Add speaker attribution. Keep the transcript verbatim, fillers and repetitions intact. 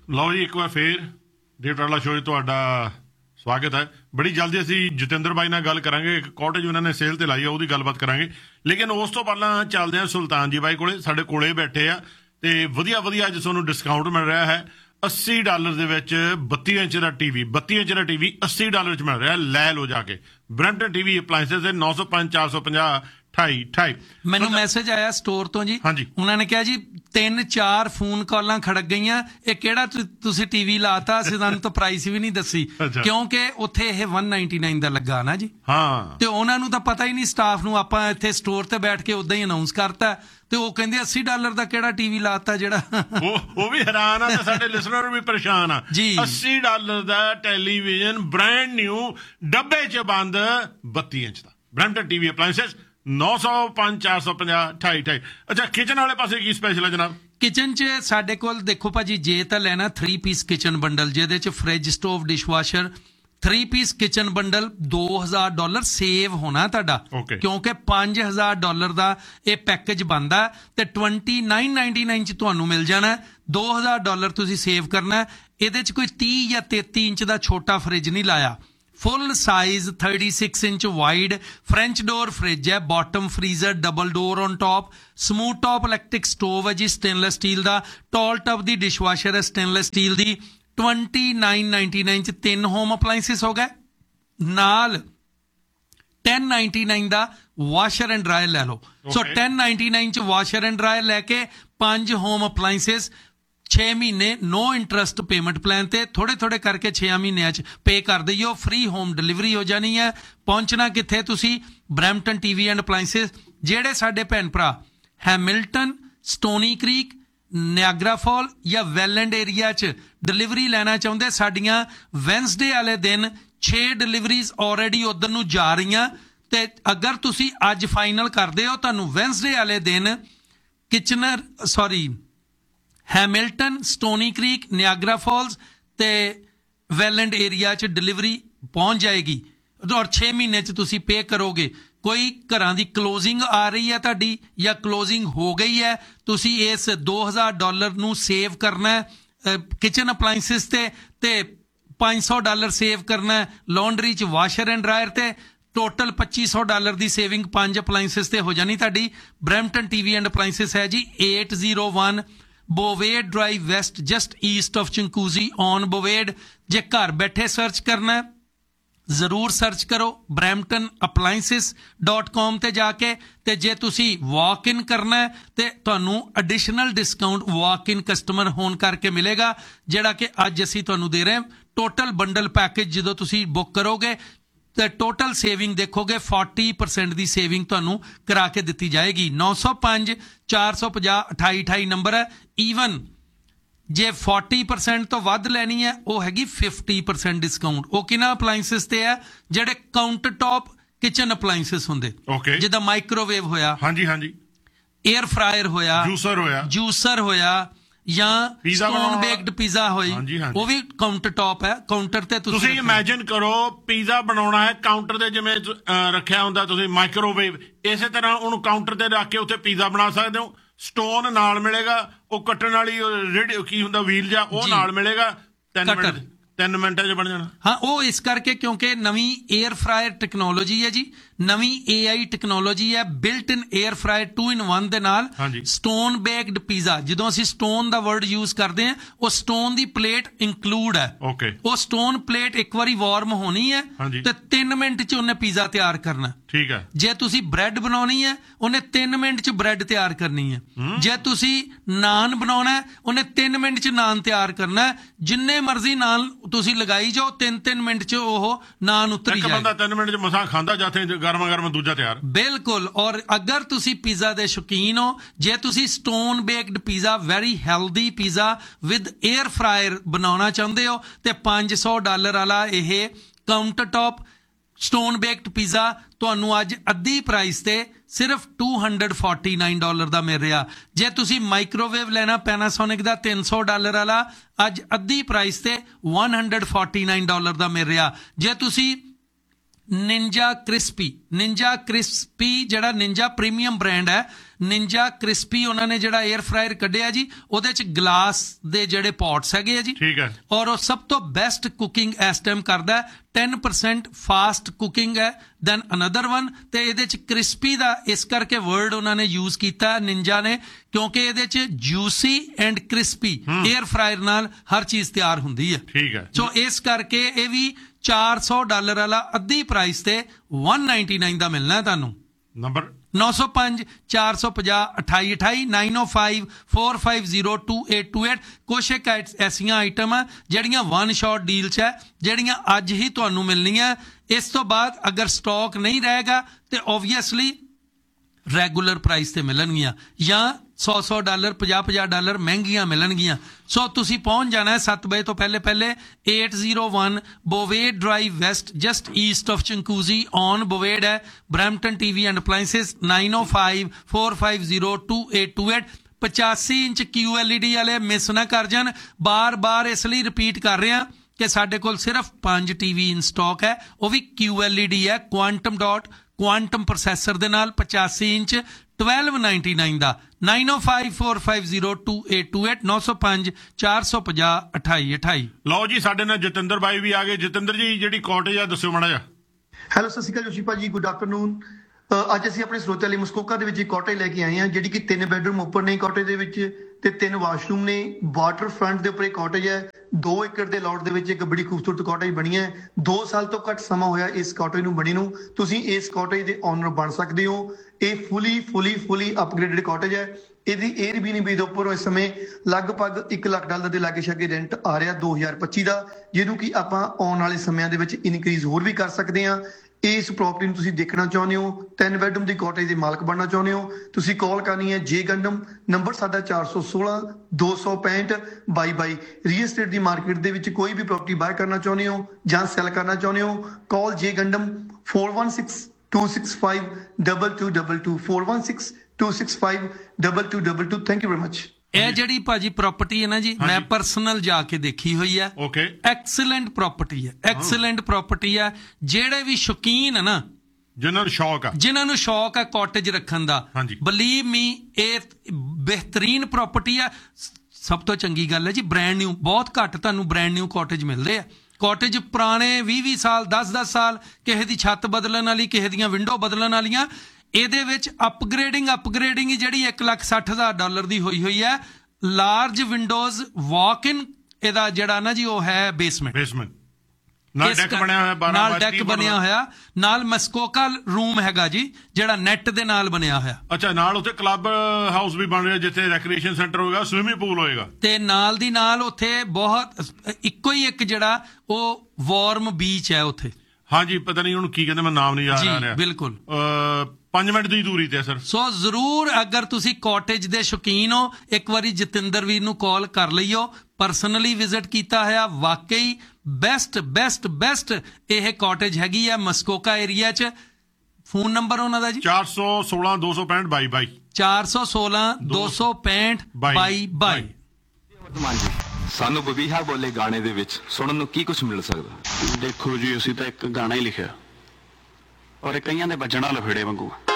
Speaker 1: ਲਓ ਜੀ, ਇੱਕ ਵਾਰ ਫੇਰ ਡੇ ਟਰਾਲਾ ਸ਼ੋਅ 'ਚ ਤੁਹਾਡਾ ਸਵਾਗਤ ਹੈ। ਬੜੀ ਜਲਦੀ ਅਸੀਂ ਜਤਿੰਦਰ ਬਾਈ ਨਾਲ ਗੱਲ ਕਰਾਂਗੇ। ਇੱਕ ਕਾਟੇਜ ਉਹਨਾਂ ਨੇ ਸੇਲ ਤੇ ਲਾਈ ਆ, ਉਹਦੀ ਗੱਲਬਾਤ ਕਰਾਂਗੇ। ਲੇਕਿਨ ਉਸ ਤੋਂ ਪਹਿਲਾਂ ਚੱਲਦੇ ਹਾਂ ਸੁਲਤਾਨ ਜੀ ਬਾਈ ਕੋਲੇ। ਸਾਡੇ ਕੋਲੇ ਬੈਠੇ ਆ ਤੇ ਵਧੀਆ ਵਧੀਆ ਅੱਜ ਤੁਹਾਨੂੰ ਡਿਸਕਾਊਂਟ ਮਿਲ ਰਿਹਾ ਹੈ। अस्सी ਡਾਲਰ ਦੇ ਵਿੱਚ ਬੱਤੀ ਇੰਚ ਦਾ ਟੀਵੀ ਬੱਤੀ ਇੰਚ ਦਾ ਟੀਵੀ अस्सी ਡਾਲਰ 'ਚ ਮਿਲ ਰਿਹਾ। ਲੈ ਲਓ ਜਾ ਕੇ ਬਰੈਂਪਟਨ ਟੀਵੀ ਅਪਲਾਇੰਸਸ ਦੇ ਨੌ ਸੌ ਪੰਜ ਚਾਰ ਸੌ ਪੰਜਾਹ ਅਠਾਈ ਅਠਾਈ।
Speaker 2: ਮੈਨੂੰ ਮੈਸੇਜ ਆਇਆ ਸਟੋਰ ਤੋਂ ਜੀ।
Speaker 1: ਹਾਂਜੀ, ਉਹਨਾਂ
Speaker 2: ਨੇ ਕਿਹਾ ਜੀ ਤਿੰਨ ਚਾਰ ਫੋਨ ਕਾਲਾਂ ਖੜਕ ਗਈਆਂ, ਇਹ ਕਿਹੜਾ ਤੁਸੀਂ ਟੀਵੀ ਲਾਤਾ, ਅਸੀਂ ਤੁਹਾਨੂੰ ਤਾਂ ਪ੍ਰਾਈਸ ਵੀ ਨਹੀਂ ਦੱਸੀ, ਕਿਉਂਕਿ ਉੱਥੇ ਇਹ ਇੱਕ ਸੌ ਨਿन्यानवे ਦਾ ਲੱਗਾ ਨਾ ਜੀ। ਹਾਂ, ਤੇ ਉਹਨਾਂ ਨੂੰ ਤਾਂ ਪਤਾ ਹੀ ਨਹੀਂ ਸਟਾਫ ਨੂੰ। ਆਪਾਂ ਇੱਥੇ ਸਟੋਰ ਤੇ ਬੈਠ ਕੇ ਉਦਾਂ ਹੀ ਅਨਾਉਂਸ ਕਰਤਾ ਤੇ ਉਹ ਕਹਿੰਦੇ अस्सी ਡਾਲਰ ਦਾ ਕਿਹੜਾ ਟੀਵੀ ਲਾਤਾ ਜਿਹੜਾ।
Speaker 1: ਉਹ ਵੀ ਹੈਰਾਨ ਆ ਤੇ ਸਾਡੇ ਲਿਸਨਰ ਵੀ ਪਰੇਸ਼ਾਨ ਆ ਜੀ। अस्सी ਡਾਲਰ ਦਾ ਟੈਲੀਵਿਜ਼ਨ ਬ੍ਰਾਂਡ ਨਿਊ ਡੱਬੇ 'ਚ ਬੰਦ ਬੱਤੀ ਇੰਚ ਦਾ ਬਰੈਂਪਟਨ ਟੀਵੀ ਅਪਲਾਇੰਸਸ ਨੌ ਸੌ ਪੰਜ ਚਾਰ ਸੌ ਪੰਜਾਹ ਅਠਾਈ ਅਠਾਈ। ਅੱਛਾ, ਕਿਚਨ ਵਾਲੇ ਪਾਸੇ ਕੀ ਸਪੈਸ਼ਲ ਹੈ ਜਨਾਬ?
Speaker 2: ਕਿਚਨ 'ਚ ਸਾਡੇ ਕੋਲ ਦੇਖੋ ਭਾਜੀ, ਜੇ ਤਾਂ ਲੈਣਾ ਥ੍ਰੀ ਪੀਸ ਕਿਚਨ ਬੰਡਲ ਜਿਹਦੇ 'ਚ fridge, stove, dishwasher, three piece kitchen bundle ਦੋ ਹਜ਼ਾਰ ਡਾਲਰ ਸੇਵ ਹੋਣਾ ਤੁਹਾਡਾ, ਕਿਉਂਕਿ ਪੰਜ ਹਜ਼ਾਰ ਡਾਲਰ ਦਾ ਇਹ ਪੈਕੇਜ ਬਣਦਾ ਤੇ ਟਵੈਂਟੀ ਨਾਈਨ ਨਾਈਨਟੀ ਨਾਈਨ 'ਚ ਤੁਹਾਨੂੰ ਮਿਲ ਜਾਣਾ। ਦੋ ਹਜ਼ਾਰ ਡਾਲਰ ਤੁਸੀਂ ਸੇਵ ਕਰਨਾ। ਇਹਦੇ 'ਚ ਕੋਈ ਤੀਹ ਜਾਂ ਤੇਤੀ ਇੰਚ ਦਾ ਛੋਟਾ ਫਰਿੱਜ ਨਹੀਂ ਲਾਇਆ। ਫੁੱਲ ਸਾਈਜ਼ छत्तीस inch wide French door fridge ਹੈ। Bottom freezer, double door on top, smooth top electric stove ਹੈ ਜੀ ਸਟੇਨਲੈਸ ਸਟੀਲ ਦਾ। ਟੌਲ ਟੱਬ ਦੀ ਡਿਸ਼ਵਾਸ਼ਰ ਹੈ ਸਟੇਨਲੈਸ ਸਟੀਲ ਦੀ। ਟਵੈਂਟੀ ਨਾਈਨ ਨਾਈਨਟੀ ਨਾਈਨ 'ਚ ਤਿੰਨ ਹੋਮ ਅਪਲਾਇੰਸਿਸ ਹੋ ਗਏ। ਨਾਲ ten ninety nine the washer and dryer ਲੈ ਲਓ। ਸੋ ਟੈਨ ਨਾਈਨਟੀ ਨਾਈਨ 'ਚ ਵਾਸ਼ਰ ਐਂਡ ਡਰਾਇਰ ਲੈ ਕੇ ਪੰਜ ਹੋਮ ਅਪਲਾਇੰਸਿਸ ਛੇ ਮਹੀਨੇ ਨੋ ਇੰਟਰਸਟ ਪੇਮੈਂਟ ਪਲਾਨ ਤੇ ਥੋੜੇ ਥੋੜੇ ਕਰਕੇ ਛੇ ਮਹੀਨਿਆਂ 'ਚ ਪੇ ਕਰ ਦਈਓ। ਫ੍ਰੀ ਹੋਮ ਡਿਲੀਵਰੀ ਹੋ ਜਾਣੀ ਹੈ। ਪਹੁੰਚਣਾ ਕਿੱਥੇ ਤੁਸੀਂ? Brampton TV and appliances. ਜਿਹੜੇ ਸਾਡੇ ਭੈਣ ਭਰਾ ਹੈਮਿਲਟਨ, ਸਟੋਨੀ ਕ੍ਰੀਕ, ਨਿਆਗਰਾ ਫਾਲ ਜਾਂ ਵੈਲੈਂਡ ਏਰੀਆ 'ਚ ਡਿਲੀਵਰੀ ਲੈਣਾ ਚਾਹੁੰਦੇ, ਸਾਡੀਆਂ ਵੈਨਸਡੇ ਵਾਲੇ ਦਿਨ ਛੇ ਡਿਲੀਵਰੀਜ਼ ਆਲਰੇਡੀ ਉਧਰ ਨੂੰ ਜਾ ਰਹੀਆਂ। ਤੇ ਅਗਰ ਤੁਸੀਂ ਅੱਜ ਫਾਈਨਲ ਕਰਦੇ ਹੋ, ਤੁਹਾਨੂੰ ਵੈਨਸਡੇ ਵਾਲੇ ਦਿਨ Kitchener sorry Hamilton, ਸਟੋਨੀ creek, Niagara false ਤੇ ਵੈਲੈਂਡ ਏਰੀਆ 'ਚ ਡਿਲੀਵਰੀ ਪਹੁੰਚ ਜਾਏਗੀ ਔਰ ਛੇ ਮਹੀਨੇ 'ਚ ਤੁਸੀਂ ਪੇ ਕਰੋਗੇ। ਕੋਈ ਘਰਾਂ ਦੀ ਕਲੋਜ਼ਿੰਗ ਆ ਰਹੀ ਹੈ ਤੁਹਾਡੀ ਜਾਂ ਕਲੋਜ਼ਿੰਗ ਹੋ ਗਈ ਹੈ, ਤੁਸੀਂ ਇਸ ਦੋ ਹਜ਼ਾਰ ਡਾਲਰ ਨੂੰ ਸੇਵ ਕਰਨਾ ਕਿਚਨ ਅਪਲਾਇੰਸਿਸ ਤੇ ਤੇ ਪੰਜ ਸੌ ਡਾਲਰ ਸੇਵ ਕਰਨਾ ਲਾਂਡਰੀ 'ਚ ਵਾਸ਼ਰ ਐਂਡ ਡਰਾਇਰ ਤੇ। ਟੋਟਲ ਪੱਚੀ ਸੌ ਡਾਲਰ ਦੀ ਸੇਵਿੰਗ ਪੰਜ ਅਪਲਾਇੰਸਿਸ ਤੇ ਹੋ ਜਾਣੀ ਤੁਹਾਡੀ। ਬਰੈਂਪਟਨ ਟੀਵੀ ਐਂਡ ਅਪਲਾਇੰਸਿਸ ਹੈ ਜੀ eight oh one ਬੋਵੇਡ drive West, just East of ਚੰਕੂਜ਼ੀ on ਬੋਵੇਡ। ਜੇ ਘਰ ਬੈਠੇ ਸਰਚ ਕਰਨਾ ਜ਼ਰੂਰ ਸਰਚ ਕਰੋ ਬਰੈਂਪਟਨ ਅਪਲਾਇੰਸਿਸ ਡਾਟ ਕਾਮ ਤੇ ਜਾ ਕੇ। ਤੇ ਜੇ ਤੁਸੀਂ ਵਾਕ ਇਨ ਕਰਨਾ ਤੇ ਤੁਹਾਨੂੰ ਐਡੀਸ਼ਨਲ ਡਿਸਕਾਊਂਟ ਵਾਕ ਇਨ ਕਸਟਮਰ ਹੋਣ ਕਰਕੇ ਮਿਲੇਗਾ, ਜਿਹੜਾ ਕਿ ਅੱਜ ਅਸੀਂ ਤੁਹਾਨੂੰ ਦੇ ਰਹੇ ਹਾਂ। ਟੋਟਲ ਬੰਡਲ ਪੈਕੇਜ ਜਦੋਂ ਤੁਸੀਂ ਬੁੱਕ ਕਰੋਗੇ ਤੇ ਟੋਟਲ ਸੇਵਿੰਗ ਦੇਖੋਗੇ ਚਾਲੀ ਪਰਸੈਂਟ ਦੀ ਸੇਵਿੰਗ ਤੁਹਾਨੂੰ ਕਰਾ ਕੇ ਦਿੱਤੀ ਜਾਏਗੀ। ਨੌ ਸੌ ਪੰਜ ਚਾਰ ਸੌ ਪੰਜਾਹ ਅਠਾਈ ਅਠਾਈ ਨੰਬਰ ਹੈ। ਈਵਨ ਜੇ ਚਾਲੀ ਪਰਸੈਂਟ ਤੋਂ ਵੱਧ ਲੈਣੀ ਹੈ ਉਹ ਹੈਗੀ ਪਚਾਸ ਪਰਸੈਂਟ ਡਿਸਕਾਊਂਟ। ਉਹ ਕਿਹਨਾਂ ਅਪਲਾਇੰਸਿਸ ਤੇ ਹੈ? ਜਿਹੜੇ ਕਾਊਂਟਰ ਟੌਪ ਕਿਚਨ ਅਪਲਾਇੰਸਿਸ ਹੁੰਦੇ, ਜਿੱਦਾਂ ਮਾਈਕ੍ਰੋਵੇਵ ਹੋਇਆ, ਹਾਂਜੀ ਹਾਂਜੀ, 에ਅਰ ਫਰਾਇਰ ਹੋਇਆ, ਜੂਸਰ ਹੋਇਆ ਜੂਸਰ ਹੋਇਆ ਜਾਂ ਸਟੋਨ ਬੇਕਡ ਪੀਜ਼ਾ ਹੋਈ, ਉਹ ਵੀ ਕਾਊਂਟਰ ਟੌਪ ਹੈ। ਕਾਊਂਟਰ ਤੇ ਤੁਸੀਂ
Speaker 1: ਇਮੈਜਿਨ ਕਰੋ ਪੀਜ਼ਾ ਬਣਾਉਣਾ ਹੈ ਕਾਊਂਟਰ ਤੇ, ਜਿਵੇਂ ਰੱਖਿਆ ਹੁੰਦਾ ਤੁਸੀਂ ਮਾਈਕ੍ਰੋਵੇਵ, ਇਸੇ ਤਰ੍ਹਾਂ ਉਹਨੂੰ ਕਾਊਂਟਰ ਤੇ ਰੱਖ ਕੇ ਉੱਥੇ ਪੀਜ਼ਾ ਬਣਾ ਸਕਦੇ ਹੋ। ਸਟੋਨ ਨਾਲ ਮਿਲੇਗਾ, ਉਹ ਕੱਟਣ ਵਾਲੀ ਰੇਡੀ ਕੀ ਹੁੰਦਾ ਵੀਲ ਜਾਂ ਉਹ ਨਾਲ ਮਿਲੇਗਾ। ਤਿੰਨ ਮਿੰਟ ਤਿੰਨ ਮਿੰਟਾਂ 'ਚ ਬਣ ਜਾਣਾ।
Speaker 2: ਹਾਂ, ਉਹ ਇਸ ਕਰਕੇ ਕਿਉਂਕਿ ਨਵੀਂ 에ਅਰ ਫਰਾਇਰ ਟੈਕਨੋਲੋਜੀ ਹੈ ਜੀ, ਨਵੀਂ ਏ ਆਈ ਟੈਕਨੋਲੋਜੀ ਹੈ। Built in air fryer to in one ਦੇ ਨਾਲ ਸਟੋਨ ਬੇਕਡ ਪੀਜ਼ਾ। ਜਦੋਂ ਅਸੀਂ ਸਟੋਨ ਦਾ ਵਰਡ ਯੂਜ਼ ਕਰਦੇ ਹਾਂ, ਉਹ ਸਟੋਨ ਦੀ ਪਲੇਟ ਇੰਕਲੂਡ ਹੈ। ਉਹ ਸਟੋਨ ਪਲੇਟ ਇੱਕ ਵਾਰੀ ਵਾਰਮ ਹੋਣੀ ਹੈ ਤੇ ਤਿੰਨ ਮਿੰਟ 'ਚ ਉਹਨੇ ਪੀਜ਼ਾ ਤਿਆਰ ਕਰਨਾ। ਠੀਕ ਹੈ। ਜੇ ਤੁਸੀਂ ਬ੍ਰੈਡ ਬਣਾਉਣੀ ਹੈ, ਉਹਨੇ ਤਿੰਨ ਮਿੰਟ 'ਚ ਬ੍ਰੈਡ ਤਿਆਰ ਕਰਨੀ ਹੈ। ਜੇ ਤੁਸੀਂ ਨਾਨ ਬਣਾਉਣਾ, ਉਹਨੇ ਤਿੰਨ ਮਿੰਟ 'ਚ ਨਾਨ ਤਿਆਰ ਕਰਨਾ। ਜਿੰਨੇ ਮਰਜ਼ੀ ਨਾਨ ਤੁਸੀਂ ਲਗਾਈ ਜਾਓ, ਤਿੰਨ ਤਿੰਨ ਮਿੰਟ 'ਚ ਉਹ ਨਾਨ ਉਤਰੀ ਜਾਏ। ਇੱਕ ਬੰਦਾ ਤਿੰਨ ਮਿੰਟ 'ਚ ਮਸਾਂ ਖਾਂਦਾ ਜਾਂਦੇ, ਗਰਮਾ ਗਰਮ ਦੂਜਾ ਤਿਆਰ। ਬਿਲਕੁਲ। ਔਰ ਅਗਰ ਤੁਸੀਂ ਪੀਜ਼ਾ ਦੇ ਸ਼ੌਕੀਨ ਹੋ, ਜੇ ਤੁਸੀਂ stone baked pizza, very healthy pizza with air fryer ਬਣਾਉਣਾ ਚਾਹੁੰਦੇ ਹੋ, ਤੇ ਪੰਜ ਸੌ ਡਾਲਰ ਵਾਲਾ ਇਹ counter top stone baked pizza ਤੁਹਾਨੂੰ ਅੱਜ ਅੱਧੀ ਪ੍ਰਾਈਸ ਤੇ ਸਿਰਫ ਦੋ ਸੌ ਉਨਤਾਲੀ ਡਾਲਰ ਦਾ ਮਿਲ ਰਿਹਾ। ਜੇ ਤੁਸੀਂ ਮਾਈਕ੍ਰੋਵੇਵ ਲੈਣਾ ਪੈਨਾਸੋਨਿਕ ਦਾ ਤਿੰਨ ਸੌ ਡਾਲਰ ਵਾਲਾ, ਅੱਜ ਅੱਧੀ ਪ੍ਰਾਈਸ ਤੇ ਇੱਕ ਸੌ ਉਨਤਾਲੀ ਡਾਲਰ ਦਾ ਮਿਲ ਰਿਹਾ। ਜੇ ਤੁਸੀਂ ਨਿੰਜਾ ਕ੍ਰਿਸਪੀ ਨਿੰਜਾ ਕ੍ਰਿਸਪੀ ਜਿਹੜਾ ਨਿੰਜਾ ਪ੍ਰੀਮੀਅਮ ਬ੍ਰਾਂਡ ਹੈ, ਨਿੰਜਾ ਕ੍ਰਿਸਪੀ ਉਹਨਾਂ ਨੇ ਜਿਹੜਾ 에ਅਰ ਫਰਾਇਰ ਕੱਢਿਆ ਜੀ, ਉਹਦੇ ਚ ਗਲਾਸ ਦੇ ਜਿਹੜੇ ਪੌਟਸ ਹੈਗੇ ਆ ਜੀ,
Speaker 1: ਠੀਕ ਹੈ,
Speaker 2: ਔਰ ਉਹ ਸਭ ਤੋਂ ਬੈਸਟ ਕੁਕਿੰਗ ਇਸ ਟਾਈਮ ਕਰਦਾ ਹੈ। ten percent ਫਾਸਟ ਕੁਕਿੰਗ ਹੈ ਦੈਨ ਅਨਦਰ ਵਨ। ਤੇ ਇਹਦੇ ਚ ਕ੍ਰਿਸਪੀ ਦਾ ਇਸ ਕਰਕੇ ਵਰਡ ਉਹਨਾਂ ਨੇ ਯੂਜ਼ ਕੀਤਾ ਨਿੰਜਾ ਨੇ, ਕਿਉਂਕਿ ਇਹਦੇ ਚ juicy and crispy air fryer ਨਾਲ ਹਰ ਚੀਜ਼ ਤਿਆਰ ਹੁੰਦੀ ਹੈ।
Speaker 1: ਠੀਕ ਹੈ,
Speaker 2: ਸੋ ਇਸ ਕਰਕੇ ਇਹ ਵੀ ਚਾਰ ਸੌ ਡਾਲਰ ਵਾਲਾ ਅੱਧੀ ਪ੍ਰਾਈਸ ਤੇ ਇੱਕ ਸੌ ਨਿन्यानवे ਦਾ ਮਿਲਣਾ ਹੈ ਤੁਹਾਨੂੰ।
Speaker 1: ਨੰਬਰ
Speaker 2: ਨੌ ਸੌ ਪੰਜ ਚਾਰ ਸੌ ਪੰਜਾਹ ਅਠਾਈ ਅਠਾਈ ਨਾਈਨ ਓ five four five zero two eight two eight. ਕੁਛ ਇੱਕ ਐਸ- ਐਸੀਆਂ ਆਈਟਮ ਆ ਜਿਹੜੀਆਂ ਵਨ ਸ਼ਾਟ ਡੀਲ 'ਚ ਹੈ, ਜਿਹੜੀਆਂ ਅੱਜ ਹੀ ਤੁਹਾਨੂੰ ਮਿਲਣੀਆਂ। ਇਸ ਤੋਂ ਬਾਅਦ ਅਗਰ ਸਟਾਕ ਨਹੀਂ ਰਹੇਗਾ ਤੇ ਓਬਵੀਅਸਲੀ ਰੈਗੂਲਰ ਪ੍ਰਾਈਸ ਤੇ ਮਿਲਣਗੀਆਂ, ਜਾਂ ਸੌ ਸੌ ਡਾਲਰ ਪੰਜਾਹ ਪੰਜਾਹ ਡਾਲਰ ਮਹਿੰਗੀਆਂ ਮਿਲਣਗੀਆਂ। ਸੋ ਤੁਸੀਂ ਪਹੁੰਚ ਜਾਣਾ ਹੈ ਸੱਤ ਵਜੇ ਤੋਂ ਪਹਿਲੇ ਪਹਿਲੇ eight oh one ਬੋਵੇਡ drive West, just East of ਚੰਕੂਜ਼ੀ on ਬੋਵੇਡ ਹੈ। Brampton TV and ਅਪਲਾਈਂਸਿਸ nine O five four five zero two eight two eight. ਪਚਾਸੀ inch Q L E D ਵਾਲੇ ਮਿਸ ਨਾ ਕਰ ਜਾਣ। ਬਾਰ ਬਾਰ ਇਸ ਲਈ ਰਿਪੀਟ ਕਰ ਰਹੇ ਹਾਂ ਕਿ ਸਾਡੇ ਕੋਲ ਸਿਰਫ ਪੰਜ ਟੀਵੀ ਇਨ ਸਟਾਕ ਹੈ, ਉਹ ਵੀ ਕਿਊ ਐਲ ਈ ਡੀ ਹੈ, ਕੁਆਂਟਮ ਡਾਟ ਕੁਆਂਟਮ ਪ੍ਰੋਸੈਸਰ ਦੇ ਨਾਲ ਪਚਾਸੀ ਇੰਚ twelve ninety-nine ਦਾ। ਨਾਈਨ ਓ five four five zero two eight two eight ਨੌ ਸੌ ਪੰਜ ਚਾਰ ਸੌ ਪੰਜਾਹ ਅਠਾਈ ਅਠਾਈ।
Speaker 1: ਲਓ ਜੀ, ਸਾਡੇ ਨਾਲ ਜਤਿੰਦਰ ਬਾਈ ਵੀ ਆ ਗਏ। ਜਤਿੰਦਰ ਜੀ, ਜਿਹੜੀ ਕਾਟੇਜ ਆ ਦੱਸਿਓ ਮਾੜਾ ਜਿਹਾ।
Speaker 3: ਹੈਲੋ, ਸਤਿ ਸ਼੍ਰੀ ਅਕਾਲ ਜੋਸ਼ੀ ਭਾਜੀ, ਗੁੱਡ ਆਫਟਰਨੂਨ। ਅੱਜ ਅਸੀਂ ਆਪਣੇ ਸਰੋਤਿਆਂ ਲਈ ਮਸਕੋਕਾ ਦੇ ਵਿੱਚ ਇੱਕ ਕਾਟੇਜ ਲੈ ਕੇ ਆਏ ਹਾਂ, ਜਿਹੜੀ ਕਿ ਤਿੰਨ ਬੈਡਰੂਮ ਉੱਪਰ ਨੇ ਕਾਟੇਜ ਦੇ ਵਿੱਚ ਤੇ ਤਿੰਨ ਵਾਸ਼ਰੂਮ ਨੇ। ਵਾਟਰ ਫਰੰਟ ਦੇ ਉੱਪਰ ਇਹ ਕਾਟੇਜ ਹੈ। ਦੋ ਏਕੜ ਦੇ ਲੋਟ ਦੇ ਵਿੱਚ ਇੱਕ ਬੜੀ ਖੂਬਸੂਰਤ ਕਾਟੇਜ ਬਣੀ ਹੈ। ਦੋ ਸਾਲ ਤੋਂ ਘੱਟ ਸਮਾਂ ਹੋਇਆ ਇਸ ਕਾਟੇਜ ਨੂੰ ਬਣੀ ਨੂੰ। ਤੁਸੀਂ ਇਸ ਕਾਟੇਜ ਦੇ ਓਨਰ ਬਣ ਸਕਦੇ ਹੋ। ਇਹ ਫੁੱਲੀ ਫੁੱਲੀ ਫੁੱਲੀ ਅਪਗ੍ਰੇਡਡ ਕਾਟੇਜ ਹੈ। ਇਹਦੀ ਏਅਰਬੀਐਨਬੀ ਦੇ ਉੱਪਰ ਇਸ ਸਮੇਂ ਲਗਭਗ ਇੱਕ ਲੱਖ ਡਾਲਰ ਦੇ ਲਾਗੇ ਛਾਗੇ ਰੈਂਟ ਆ ਰਿਹਾ ਦੋ ਹਜ਼ਾਰ ਪੱਚੀ ਦਾ, ਜਿਹਨੂੰ ਕਿ ਆਪਾਂ ਆਉਣ ਵਾਲੇ ਸਮਿਆਂ ਦੇ ਵਿੱਚ ਇਨਕਰੀਜ਼ ਹੋਰ ਵੀ ਕਰ ਸਕਦੇ ਹਾਂ। ਇਸ ਪ੍ਰਾਪਰਟੀ ਨੂੰ ਤੁਸੀਂ ਦੇਖਣਾ ਚਾਹੁੰਦੇ ਹੋ, ਤਿੰਨ ਬੈਡਰੂਮ ਦੀ ਕਾਟੇਜ ਦੇ ਮਾਲਕ ਬਣਨਾ ਚਾਹੁੰਦੇ ਹੋ, ਤੁਸੀਂ ਕਾਲ ਕਰਨੀ ਹੈ ਜੇ ਗੰਡਮ। ਨੰਬਰ ਸਾਡਾ ਚਾਰ ਸੌ ਸੋਲਾਂ ਦੋ ਸੌ ਪੈਂਹਠ ਬਾਈ ਬਾਈ। ਰੀਅਲ ਏਸਟੇਟ ਦੀ ਮਾਰਕੀਟ ਦੇ ਵਿੱਚ ਕੋਈ ਵੀ ਪ੍ਰਾਪਰਟੀ ਬਾਏ ਕਰਨਾ ਚਾਹੁੰਦੇ ਹੋ ਜਾਂ ਸੈਲ ਕਰਨਾ ਚਾਹੁੰਦੇ ਹੋ, ਕਾਲ ਜੇ ਗੰਡਮ four one six two six five two two two two four one six two six five two two two two। Thank you very much.
Speaker 2: ਇਹ ਜਿਹੜੀ ਭਾਜੀ ਪ੍ਰਾਪਰਟੀ ਹੈ ਨਾ ਜੀ, ਮੈਂ ਪਰਸਨਲ ਜਾ ਕੇ ਦੇਖੀ ਹੋਈ ਹੈ।
Speaker 1: ਓਕੇ,
Speaker 2: ਐਕਸਲੈਂਟ ਪ੍ਰਾਪਰਟੀ ਹੈ, ਐਕਸਲੈਂਟ ਪ੍ਰਾਪਰਟੀ ਹੈ। ਜਿਹੜੇ ਵੀ ਸ਼ੌਕੀਨ ਹੈ ਨਾ,
Speaker 1: ਜਿਨ੍ਹਾਂ ਨੂੰ ਸ਼ੌਕ ਆ
Speaker 2: ਜਿਨ੍ਹਾਂ ਨੂੰ ਸ਼ੌਕ ਹੈ ਕਾਟੇਜ ਰੱਖਣ ਦਾ, ਬਲੀਵ ਮੀ ਇਹ ਬਿਹਤਰੀਨ ਪ੍ਰਾਪਰਟੀ ਹੈ। ਸਭ ਤੋਂ ਚੰਗੀ ਗੱਲ ਹੈ ਜੀ, ਬ੍ਰੈਂਡ ਨਿਊ, ਬਹੁਤ ਘੱਟ ਤੁਹਾਨੂੰ ਬ੍ਰੈਂਡ ਨਿਊ ਕਾਟੇਜ ਮਿਲਦੇ ਆ। ਕਾਟੇਜ ਪੁਰਾਣੇ ਵੀਹ ਵੀਹ ਸਾਲ ਦਸ ਦਸ ਸਾਲ, ਕਿਸੇ ਦੀ ਛੱਤ ਬਦਲਣ ਵਾਲੀ, ਕਿਸੇ ਦੀਆਂ ਵਿੰਡੋ ਬਦਲਣ ਵਾਲੀਆਂ। ਇਹਦੇ ਵਿੱਚ ਅਪਗ੍ਰੇਡਿੰਗ ਅਪਗ੍ਰੇਡਿੰਗ ਜਿਹੜੀ ਇੱਕ ਲੱਖ ਸੱਠ ਹਜ਼ਾਰ ਡਾਲਰ ਦੀ ਹੋਈ ਹੋਈ ਹੈ। ਲਾਰਜ ਵਿੰਡੋਜ਼, ਵਾਕ ਇਨ ਇਹਦਾ ਜਿਹੜਾ ਨਾ ਜੀ ਉਹ ਹੈ ਬੇਸਮੈਂਟ,
Speaker 1: ਬੇਸਮੈਂਟ ਨਾਲ ਡੈਕ ਬਣਿਆ ਹੋਇਆ,
Speaker 2: ਨਾਲ ਡੈਕ ਬਣਿਆ ਹੋਇਆ, ਨਾਲ ਮਸਕੋਕਾ ਰੂਮ ਹੈਗਾ ਜੀ ਜਿਹੜਾ ਨੈਟ ਦੇ ਨਾਲ ਬਣਿਆ ਹੋਇਆ।
Speaker 1: ਅੱਛਾ, ਨਾਲ ਉੱਥੇ ਕਲੱਬ ਹਾਊਸ ਵੀ ਬਣ ਰਿਹਾ, ਜਿੱਥੇ ਰੈਕ੍ਰੀਏਸ਼ਨ ਸੈਂਟਰ ਹੋਏਗਾ, ਸਵਿਮਿੰਗ ਪੂਲ ਹੋਏਗਾ, ਤੇ
Speaker 2: ਨਾਲ ਦੀ ਨਾਲ ਉੱਥੇ ਬਹੁਤ ਇੱਕੋ ਹੀ ਇੱਕ ਜਿਹੜਾ ਉਹ ਵਾਰਮ ਬੀਚ ਹੈ ਉੱਥੇ।
Speaker 1: ਹਾਂਜੀ, ਪਤਾ ਨਹੀਂ ਉਹਨੂੰ ਕੀ ਕਹਿੰਦੇ, ਮੈਂ ਨਾਮ ਨਹੀਂ ਯਾਦ ਆ ਰਿਹਾ।
Speaker 2: ਬਿਲਕੁਲ
Speaker 1: ਪੰਜ ਮਿੰਟ ਦੀ ਦੂਰੀ ਤੇ ਸਰ।
Speaker 2: ਸੋ ਜ਼ਰੂਰ ਅਗਰ ਤੁਸੀਂ ਕਾਟੇਜ ਦੇ ਸ਼ੌਕੀਨ ਹੋ, ਇੱਕ ਵਾਰੀ ਜਤਿੰਦਰ ਵੀਰ ਨੂੰ ਕਾਲ ਕਰ ਲਈਓ। ਪਰਸਨਲੀ ਵਿਜ਼ਿਟ ਕੀਤਾ ਹੋਇਆ, ਵਾਕਈ ਬੈਸਟ ਬੈਸਟ ਬੈਸਟ ਇਹ ਕਾਟੇਜ ਹੈਗੀ ਆ ਮਸਕੋਕਾ ਏਰੀਆ 'ਚ। ਫੋਨ ਨੰਬਰ ਉਹਨਾਂ ਦਾ ਜੀ
Speaker 1: ਚਾਰ ਸੌ ਸੋਲਾਂ ਦੋ ਸੌ ਪੈਂਹਠ ਬਾਈ ਬਾਈ
Speaker 2: ਚਾਰ ਸੌ ਸੋਲਾਂ ਦੋ ਸੌ ਪੈਂਹਠ ਬਾਈ ਬਾਈ।
Speaker 4: ਵਰਤਮਾਨ ਜੀ, ਸਾਨੂੰ ਬਬੀਹਾ ਬੋਲੇ ਗਾਣੇ ਦੇ ਵਿੱਚ ਸੁਣਨ ਨੂੰ ਕੀ ਕੁਝ ਮਿਲ ਸਕਦਾ?
Speaker 5: ਦੇਖੋ ਜੀ, ਅਸੀਂ ਤਾਂ ਇੱਕ ਗਾਣਾ ਹੀ ਲਿਖਿਆ ਔਰ ਇਹ ਕਈਆਂ ਦੇ ਵੱਜਣਾ ਲਫੇੜੇ ਵਾਂਗੂ।